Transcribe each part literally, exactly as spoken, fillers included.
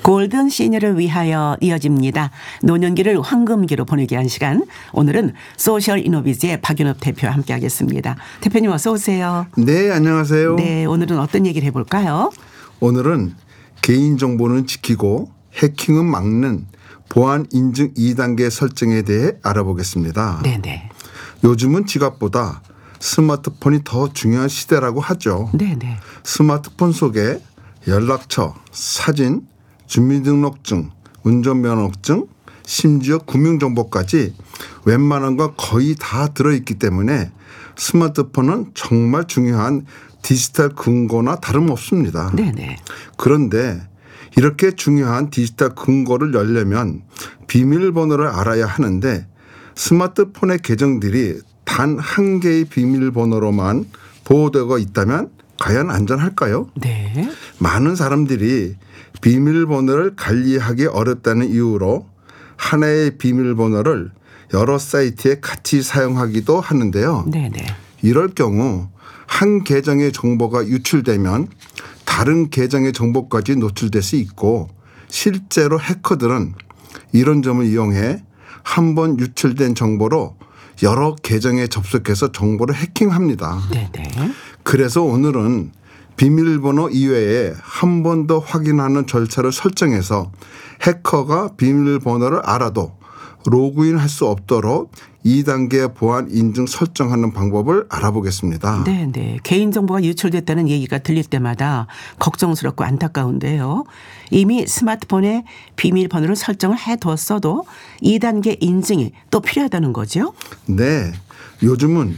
골든 시니어를 위하여 이어집니다. 노년기를 황금기로 보내기 위한 시간. 오늘은 소셜 이노비즈의 박윤업 대표와 함께하겠습니다. 대표님 어서 오세요. 네, 안녕하세요. 네, 오늘은 어떤 얘기를 해볼까요? 오늘은 개인정보는 지키고 해킹은 막는 보안 인증 이 단계 설정에 대해 알아보겠습니다. 네네. 요즘은 지갑보다 스마트폰이 더 중요한 시대라고 하죠. 네네. 스마트폰 속에 연락처, 사진, 주민등록증, 운전면허증, 심지어 금융정보까지 웬만한 건 거의 다 들어있기 때문에 스마트폰은 정말 중요한 디지털 금고나 다름없습니다. 네네. 그런데 이렇게 중요한 디지털 금고를 열려면 비밀번호를 알아야 하는데 스마트폰의 계정들이 단 한 개의 비밀번호로만 보호되고 있다면 과연 안전할까요? 네. 많은 사람들이 비밀번호를 관리하기 어렵다는 이유로 하나의 비밀번호를 여러 사이트에 같이 사용하기도 하는데요. 네네. 이럴 경우 한 계정의 정보가 유출되면 다른 계정의 정보까지 노출될 수 있고 실제로 해커들은 이런 점을 이용해 한 번 유출된 정보로 여러 계정에 접속해서 정보를 해킹합니다. 네네. 그래서 오늘은 비밀번호 이외에 한 번 더 확인하는 절차를 설정해서 해커가 비밀번호를 알아도 로그인할 수 없도록 이 단계 보안 인증 설정하는 방법을 알아보겠습니다. 네네. 개인정보가 유출됐다는 얘기가 들릴 때마다 걱정스럽고 안타까운데요. 이미 스마트폰에 비밀번호를 설정을 해뒀어도 이 단계 인증이 또 필요하다는 거죠? 네. 요즘은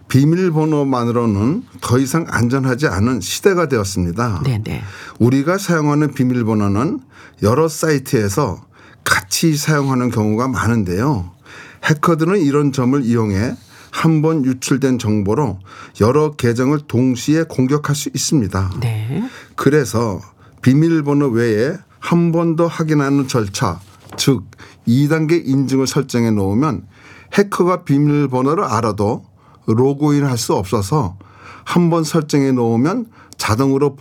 비밀번호만으로는 더 이상 안전하지 않은 시대가 되었습니다. 네네. 우리가 사용하는 비밀번호는 여러 사이트에서 같이 사용하는 경우가 많은데요. 해커들은 이런 점을 이용해 한 번 유출된 정보로 여러 계정을 동시에 공격할 수 있습니다. 네. 그래서 비밀번호 외에 한 번 더 확인하는 절차, 즉 이 단계 인증을 설정해 놓으면 해커가 비밀번호를 알아도 로그인할 수 없어서 한 번 설정해 놓으면 자동으로